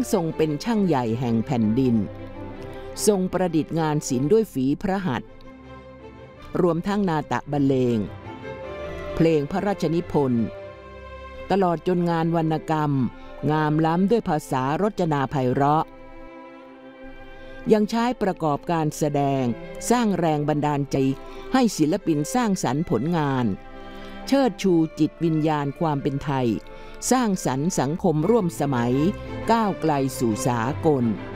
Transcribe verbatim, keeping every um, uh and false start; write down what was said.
ทรงเป็นช่างใหญ่แห่งแผ่นดินทรงประดิษฐ์งานศิลป์ด้วยฝีพระหัตถ์รวมทั้งนาฏบรรเลงเพลงพระราชนิพนธ์ตลอดจนงานวรรณกรรมงามล้ำด้วยภาษารจนาไพเราะยังใช้ประกอบการแสดงสร้างแรงบันดาลใจให้ศิลปินสร้างสรรค์ผลงานเชิดชูจิตวิญญาณความเป็นไทยสร้างสรรค์สังคมร่วมสมัยก้าวไกลสู่สากล